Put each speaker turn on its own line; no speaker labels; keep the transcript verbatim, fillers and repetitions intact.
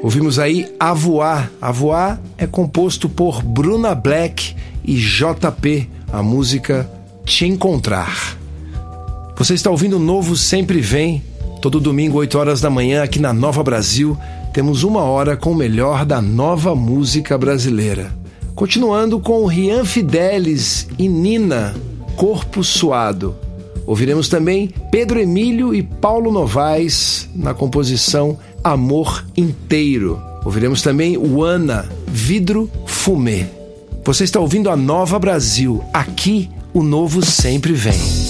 Ouvimos aí A Voar. A Voar é composto por Bruna Black e J P, a música Te Encontrar. Você está ouvindo o Novo Sempre Vem. Todo domingo, oito horas da manhã, aqui na Nova Brasil, temos uma hora com o melhor da nova música brasileira. Continuando com Rian Fidelis e Nina, Corpo Suado. Ouviremos também Pedro Emílio e Paulo Novaes na composição Amor Inteiro. Ouviremos também Uana, Vidro Fumê. Você está ouvindo a Nova Brasil. Aqui, o novo sempre vem.